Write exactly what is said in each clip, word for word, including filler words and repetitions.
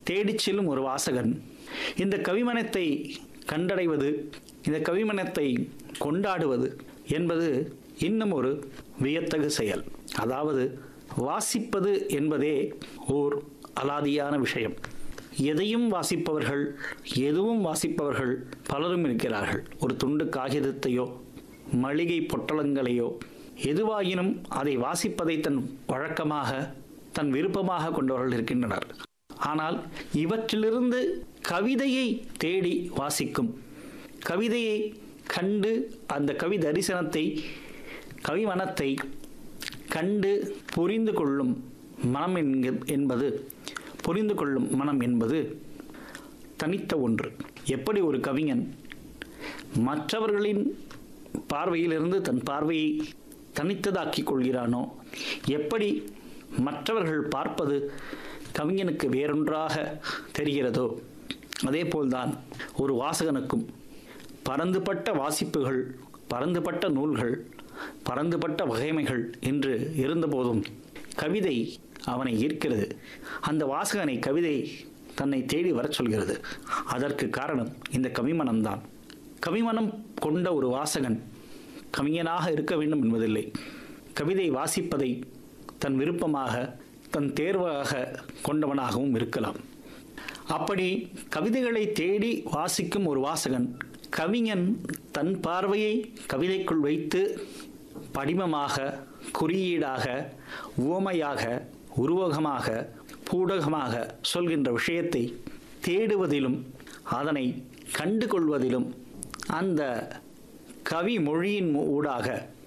தேடிச் செல்லும் ஒரு வாசகன் இந்த கவிமனத்தை கண்டடைவது, இந்த கவிமனத்தை கொண்டாடுவது என்பது இன்னும் ஒரு வியத்தகு செயல். அதாவது வாசிப்பது என்பதே ஓர் அலாதியான விஷயம். எதையும் வாசிப்பவர்கள், எதுவும் வாசிப்பவர்கள் பலரும் இருக்கிறார்கள். ஒரு துண்டு காகிதத்தையோ மளிகை பொட்டலங்களையோ எதுவாயினும் அதை வாசிப்பதை தன் வழக்கமாக, தன் விருப்பமாக கொண்டவர்கள் இருக்கின்றனர். ஆனால் இவற்றிலிருந்து கவிதையை தேடி வாசிக்கும், கவிதையை கண்டு அந்த கவி தரிசனத்தை, கவிமனத்தை கண்டு புரிந்து கொள்ளும் மனம் என்பது புரிந்து கொள்ளும் மனம் என்பது தனித்த ஒன்று. எப்படி ஒரு கவிஞன் மற்றவர்களின் பார்வையிலிருந்து தன் பார்வையை தனித்ததாக்கிக் கொள்கிறானோ, எப்படி மற்றவர்கள் பார்ப்பது கவிஞனுக்கு வேறொன்றாக தெரிகிறதோ, அதே போல்தான் ஒரு வாசகனுக்கும் பரந்துபட்ட வாசிப்புகள், பரந்துபட்ட நூல்கள், பரந்துபட்ட வகைமைகள் என்று இருந்தபோதும் கவிதை அவனை ஈர்க்கிறது. அந்த வாசகனை கவிதை தன்னை தேடி வரச் சொல்கிறது. அதற்கு காரணம் இந்த கவிமனம்தான். கவிமனம் கொண்ட ஒரு வாசகன் கவிஞனாக இருக்க வேண்டும் என்பதில்லை. கவிதை வாசிப்பதை தன் விருப்பமாக, தன் தேர்வாக கொண்டவனாகவும் இருக்கலாம். அப்படி கவிதைகளை தேடி வாசிக்கும் ஒரு வாசகன், கவிஞன் தன் பார்வையை கவிதைக்குள் வைத்து படிமமாக, குறியீடாக, உவமையாக, உருவகமாக, பூடகமாக சொல்கின்ற விஷயத்தை தேடுவதிலும் அதனை கண்டு கொள்வதிலும் அந்த கவி மொழியின் ஊடாக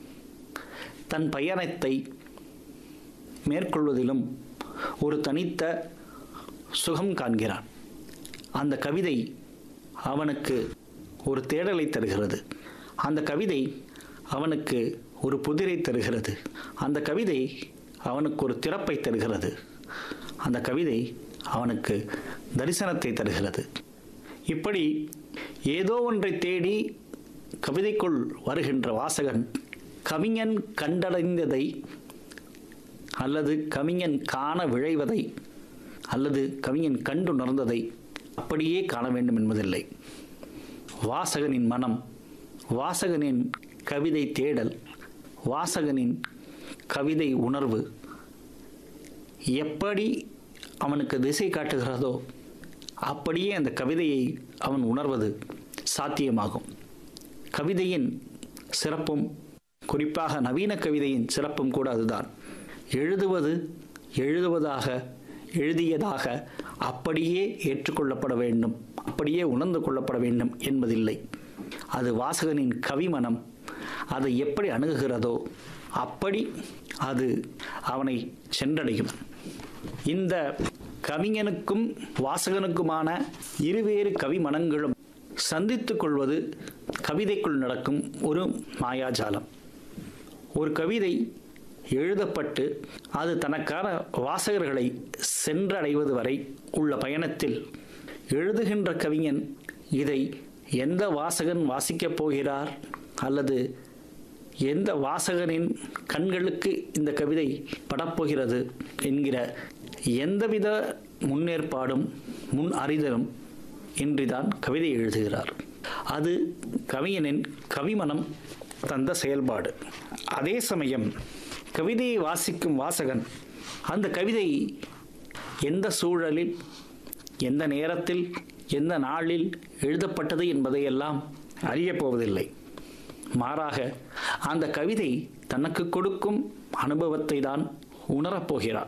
தன் பயணத்தை மேற்கொள்வதிலும் ஒரு தனித்த சுகம் காண்கிறான். அந்த கவிதை அவனுக்கு ஒரு தேடலை தருகிறது. அந்த கவிதை அவனுக்கு ஒரு புதிரை தருகிறது. அந்த கவிதை அவனுக்கு ஒரு திறப்பை தருகிறது. அந்த கவிதை அவனுக்கு தரிசனத்தை தருகிறது. இப்படி ஏதோ ஒன்றை தேடி கவிதைக்குள் வருகின்ற வாசகன் கவிஞன் கண்டடைந்ததை அல்லது கவிஞன் காண விழைவதை அல்லது கவிஞன் கண்டுணர்ந்ததை அப்படியே காண வேண்டும் என்பதில்லை. வாசகனின் மனம், வாசகனின் கவிதை தேடல், வாசகனின் கவிதை உணர்வு எப்படி அவனுக்கு திசை காட்டுகிறதோ அப்படியே அந்த கவிதையை அவன் உணர்வது சாத்தியமாகும். கவிதையின் சிறப்பும், குறிப்பாக நவீன கவிதையின் சிறப்பும் கூட அதுதான். எழுதுவது எழுதுவதாக, எழுதியதாக அப்படியே ஏற்றுக்கொள்ளப்பட வேண்டும், அப்படியே உணர்ந்து கொள்ளப்பட வேண்டும் என்பதில்லை. அது வாசகனின் கவிமனம் அதை எப்படி அணுகுகிறதோ அப்படி அது அவனை சென்றடையும். இந்த கவிஞனுக்கும் வாசகனுக்குமான இருவேறு கவிமனங்களும் சந்தித்துக் கொள்வது கவிதைக்குள் நடக்கும் ஒரு மாயாஜாலம். ஒரு கவிதை எழுதப்பட்டு அது தனக்கான வாசகர்களை சென்றடைவது வரை உள்ள பயணத்தில் எழுதுகின்ற கவிஞன் இதை எந்த வாசகன் வாசிக்கப் போகிறார் அல்லது எந்த வாசகனின் கண்களுக்கு இந்த கவிதை படப்போகிறது என்கிற எந்தவித முன்னேற்பாடும் முன் அறிதலும் இன்றிதான் கவிதை எழுதுகிறார். அது கவிஞனின் கவிமனம் தந்த செயல்பாடு. அதே சமயம் கவிதையை வாசிக்கும் வாசகன் அந்த கவிதை எந்த சூழலில், எந்த நேரத்தில், எந்த நாளில் எழுதப்பட்டது என்பதையெல்லாம் அறியப் போவதில்லை. மாறாக அந்த கவிதை தனக்கு கொடுக்கும் அனுபவத்தை தான் உணரப்போகிறான்.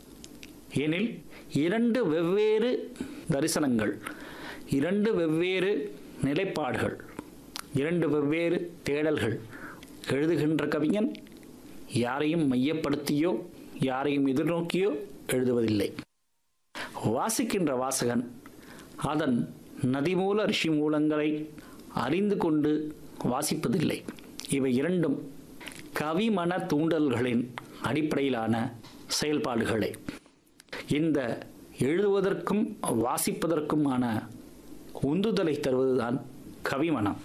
எனில் இரண்டு வெவ்வேறு தரிசனங்கள், இரண்டு வெவ்வேறு நிலைப்பாடுகள், இரண்டு வெவ்வேறு தேடல்கள். எழுதுகின்ற கவிஞன் யாரையும் மையப்படுத்தியோ யாரையும் எதிர்நோக்கியோ எழுதுவதில்லை. வாசிக்கின்ற வாசகன் அதன் நதிமூல ரிஷி மூலங்களை அறிந்து கொண்டு வாசிப்பதில்லை. இவை இரண்டும் கவிமன தூண்டல்களின் அடிப்படையிலான செயல்பாடுகளே. இந்த எழுதுவதற்கும் வாசிப்பதற்குமான உந்துதலை தருவதுதான் கவிமனம்.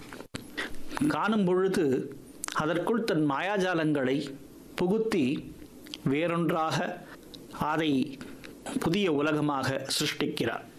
காணும் பொழுது அதற்குள் தன் மாயாஜாலங்களை புகுத்தி வேறொன்றாக அதை புதிய உலகமாக சிருஷ்டிக்கிறார்.